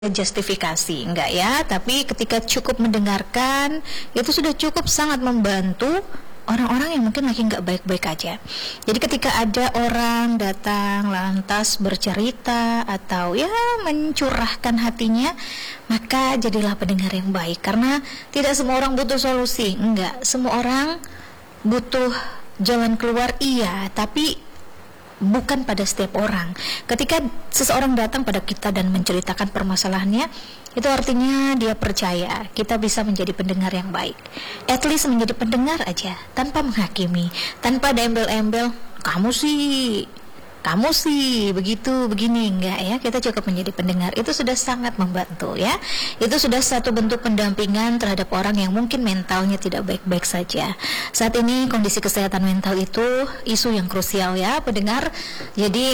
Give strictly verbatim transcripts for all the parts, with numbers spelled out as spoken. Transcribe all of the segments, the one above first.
justifikasi, enggak ya, tapi ketika cukup mendengarkan itu sudah cukup sangat membantu orang-orang yang mungkin lagi nggak baik-baik aja. Jadi ketika ada orang datang lantas bercerita atau ya mencurahkan hatinya, maka jadilah pendengar yang baik, karena tidak semua orang butuh solusi, enggak, semua orang butuh jalan keluar, iya, tapi bukan pada setiap orang. Ketika seseorang datang pada kita dan menceritakan permasalahannya, itu artinya dia percaya kita bisa menjadi pendengar yang baik. At least menjadi pendengar aja, tanpa menghakimi, tanpa ada embel-embel, kamu sih, kamu sih begitu, begini, enggak ya. Kita cukup menjadi pendengar, itu sudah sangat membantu ya. Itu sudah satu bentuk pendampingan terhadap orang yang mungkin mentalnya tidak baik-baik saja. Saat ini kondisi kesehatan mental itu isu yang krusial ya, pendengar. Jadi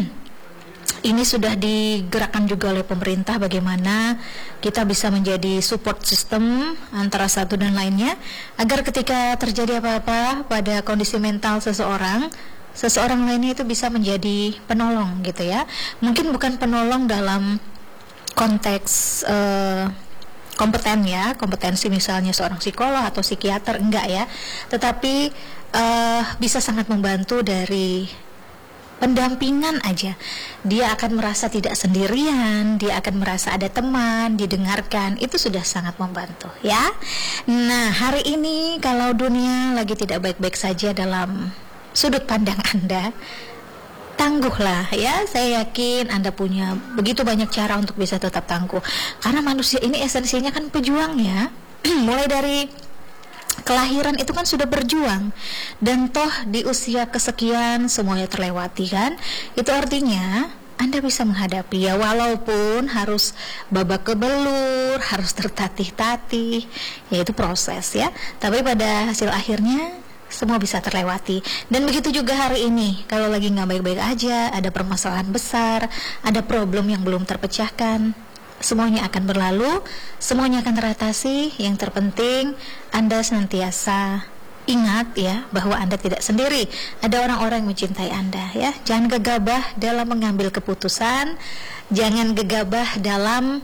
ini sudah digerakkan juga oleh pemerintah, bagaimana kita bisa menjadi support system antara satu dan lainnya, agar ketika terjadi apa-apa pada kondisi mental seseorang, seseorang lainnya itu bisa menjadi penolong gitu ya. Mungkin bukan penolong dalam konteks uh, kompeten ya, kompetensi misalnya seorang psikolog atau psikiater, enggak ya, tetapi uh, bisa sangat membantu dari pendampingan aja. Dia akan merasa tidak sendirian, dia akan merasa ada teman, didengarkan, itu sudah sangat membantu ya. Nah, hari ini kalau dunia lagi tidak baik-baik saja dalam sudut pandang Anda, tangguhlah ya. Saya yakin Anda punya begitu banyak cara untuk bisa tetap tangguh, karena manusia ini esensinya kan pejuang ya. Mulai dari kelahiran itu kan sudah berjuang, dan toh di usia kesekian semuanya terlewati kan. Itu artinya Anda bisa menghadapi ya, walaupun harus babak belur, harus tertatih-tatih, yaitu proses ya. Tapi pada hasil akhirnya semua bisa terlewati. Dan begitu juga hari ini, kalau lagi nggak baik-baik aja, ada permasalahan besar, ada problem yang belum terpecahkan, semuanya akan berlalu, semuanya akan teratasi. Yang terpenting Anda senantiasa ingat ya, bahwa Anda tidak sendiri, ada orang-orang yang mencintai Anda ya. Jangan gegabah dalam mengambil keputusan, jangan gegabah dalam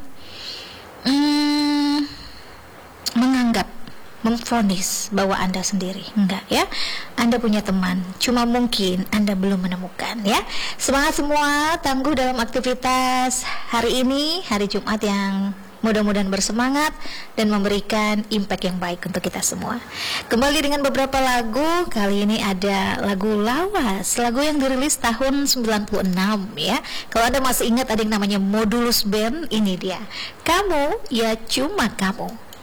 hmm, menganggap, memvonis bahwa Anda sendiri, enggak ya. Anda punya teman, cuma mungkin Anda belum menemukan ya. Semangat semua, tangguh dalam aktivitas hari ini, hari Jumat yang mudah-mudahan bersemangat dan memberikan impact yang baik untuk kita semua. Kembali dengan beberapa lagu. Kali ini ada lagu lawas, lagu yang dirilis tahun sembilan puluh enam ya. Kalau Anda masih ingat, ada yang namanya Modulus Band, ini dia, Kamu Ya Cuma Kamu.